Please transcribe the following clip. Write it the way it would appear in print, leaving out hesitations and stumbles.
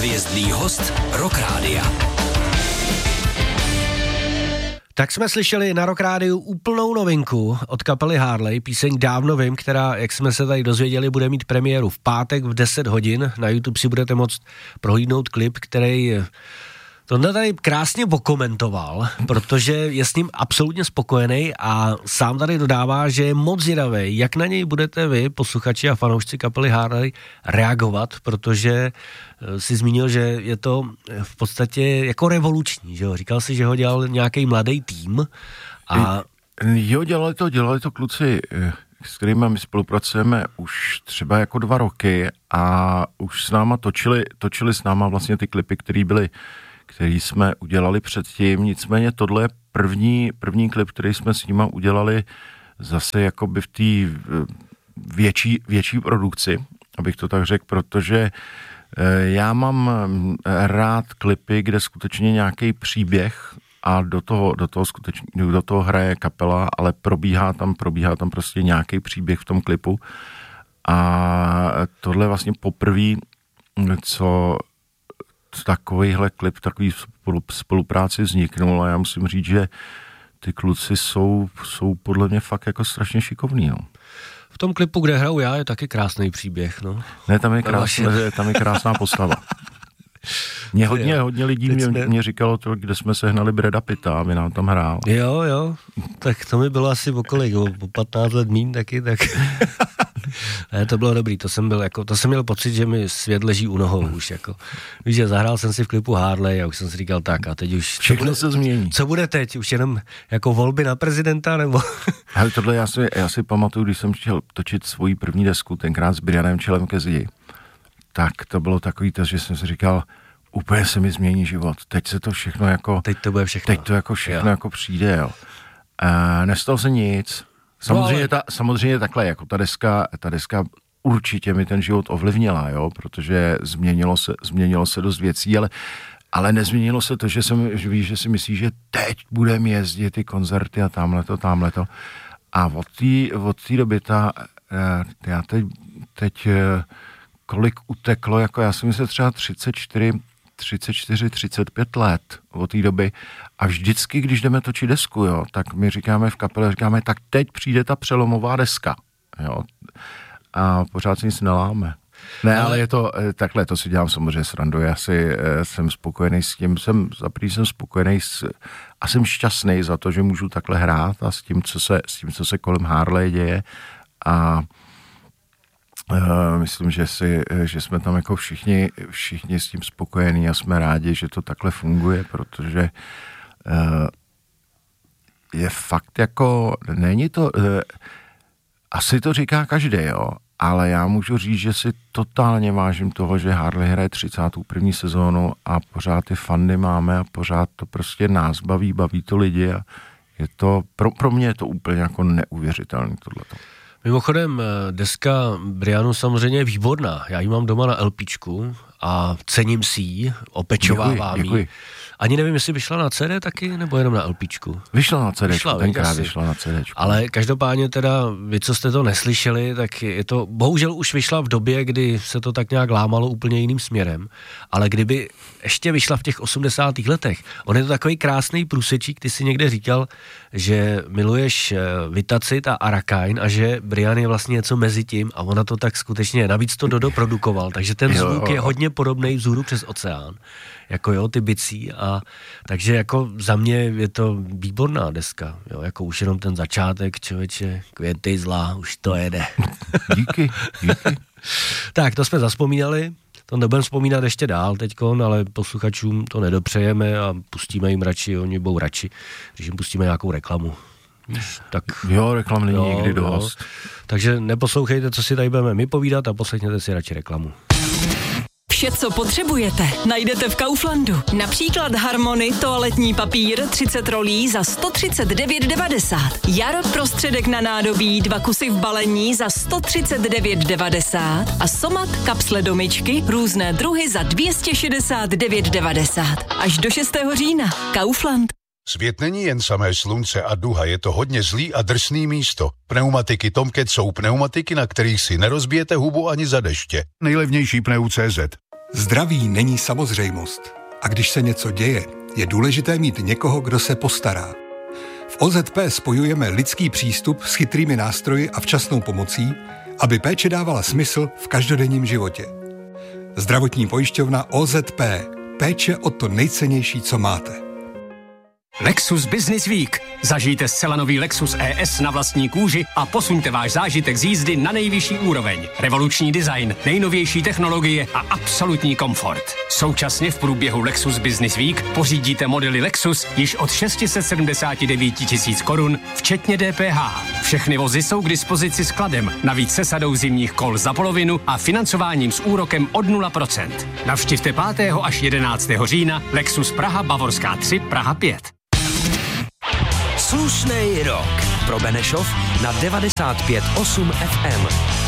Hvězdný host Rock Rádia. Tak jsme slyšeli na Rock Rádiu úplnou novinku od kapely Harley, píseň Dávno vím, která, jak jsme se tady dozvěděli, bude mít premiéru v pátek v 10 hodin. Na YouTube si budete moct prohlídnout klip, který tohle tady krásně okomentoval, protože je s ním absolutně spokojený a sám tady dodává, že je moc zvědavý, jak na něj budete vy, posluchači a fanoušci kapely Harley, reagovat, protože si zmínil, že je to v podstatě jako revoluční, že jo? Říkal si, že ho dělal nějaký mladý tým a... Jo, dělali to kluci, s kterými my spolupracujeme už třeba jako 2 roky a už s náma točili s náma vlastně ty klipy, který jsme udělali předtím, nicméně tohle je první klip, který jsme s nima udělali zase jakoby v té větší produkci, abych to tak řekl, protože já mám rád klipy, kde skutečně nějaký příběh a do toho hraje kapela, ale probíhá tam prostě nějaký příběh v tom klipu a tohle je vlastně poprvé, co takovýhle klip, takový spolupráci vzniknul a já musím říct, že ty kluci jsou podle mě fakt jako strašně šikovný, no. V tom klipu, kde hraju já, je taky krásný příběh, no. Ne, tam je krásná postava. Hodně lidí mě říkalo to, kde jsme sehnali Brada Pitta, aby nám tam hrál. Jo, tak to mi bylo asi po 15 let míň taky, tak... Ne, to bylo dobrý, to jsem měl pocit, že mi svět leží u nohou už, jako. Víš, že zahrál jsem si v klipu Harley a už jsem si říkal tak a teď už... Všechno se změní. Co bude teď? Už jenom jako volby na prezidenta, nebo... Ale tohle já si pamatuju, když jsem chtěl točit svoji první desku, tenkrát s Brianem Čelem ke zdi, tak to bylo takový to, že jsem si říkal, úplně se mi změní život, teď se to všechno jako... Teď to bude všechno. Teď to jako všechno jako přijde, jo. Nestalo se nic. Samozřejmě takhle, jako ta deska určitě mi ten život ovlivnila, jo, protože změnilo se dost věcí, ale nezměnilo se to, že si myslí, že teď budeme jezdit ty koncerty a tamhleto. A od té doby já teď kolik uteklo, jako já si myslím třeba 34-35 let od té doby a vždycky, když jdeme točit desku, jo, tak my říkáme v kapele, tak teď přijde ta přelomová deska, jo, a pořád si nic neláme. Ne, ale je to, takhle to si dělám samozřejmě srandu, já jsem spokojený s tím, jsem spokojený a jsem šťastný za to, že můžu takhle hrát a s tím, co se kolem Harley děje a myslím, že jsme tam jako všichni s tím spokojení a jsme rádi, že to takhle funguje, protože je fakt jako, není to, asi to říká každý, jo, ale já můžu říct, že si totálně vážím toho, že Harley hraje 31. sezónu a pořád ty fandy máme a pořád to prostě nás baví to lidi a je to, pro mě je to úplně jako neuvěřitelný tohleto. Mimochodem, deska Brianu samozřejmě je výborná. Já ji mám doma na LPčku a cením si ji, opečovávám ji. Ani nevím, jestli vyšla na CD taky, nebo jenom na LPčku. Vyšla na CD, tenkrát vyšla na CD. Ale každopádně teda, vy, co jste to neslyšeli, tak je to, bohužel už vyšla v době, kdy se to tak nějak lámalo úplně jiným směrem, ale kdyby ještě vyšla v těch 80. letech, on je to takový krásný průsečík, ty si někde říkal, že miluješ Vitacit a Arakain a že Brian je vlastně něco mezi tím a ona to tak skutečně je. Navíc to Dodo produkoval, takže ten zvuk je hodně podobný Vzhůru přes oceán. Jako jo, ty bicí a takže jako za mě je to výborná deska, jo, jako už jenom ten začátek, člověče, Květy zla, už to jede. Díky. Tak, to jsme zazpomínali, to nebudeme vzpomínat ještě dál teďkon, ale posluchačům to nedopřejeme a pustíme jim radši, oni budou radši, když jim pustíme nějakou reklamu. Tak, jo, reklam není nikdy dost. Takže neposlouchejte, co si tady budeme my povídat a poslechněte si radši reklamu. Vše, co potřebujete, najdete v Kauflandu. Například Harmony, toaletní papír, 30 rolí za 139,90. Jaro prostředek na nádobí, 2 kusy v balení za 139,90. A Somat kapsle do myčky, různé druhy za 269,90. Až do 6. října. Kaufland. Svět není jen samé slunce a duha, je to hodně zlý a drsný místo. Pneumatiky Tomcat jsou pneumatiky, na kterých si nerozbijete hubu ani za deště. Nejlevnější Pneu.cz. Zdraví není samozřejmost. A když se něco děje, je důležité mít někoho, kdo se postará. V OZP spojujeme lidský přístup s chytrými nástroji a včasnou pomocí, aby péče dávala smysl v každodenním životě. Zdravotní pojišťovna OZP. Péče o to nejcennější, co máte. Lexus Business Week. Zažijte zcela nový Lexus ES na vlastní kůži a posuňte váš zážitek z jízdy na nejvyšší úroveň. Revoluční design, nejnovější technologie a absolutní komfort. Současně v průběhu Lexus Business Week pořídíte modely Lexus již od 679 000 korun, včetně DPH. Všechny vozy jsou k dispozici skladem, navíc se sadou zimních kol za polovinu a financováním s úrokem od 0%. Navštivte 5. až 11. října Lexus Praha Bavorská 3 Praha 5. Slušnej rok pro Benešov na 95,8 FM.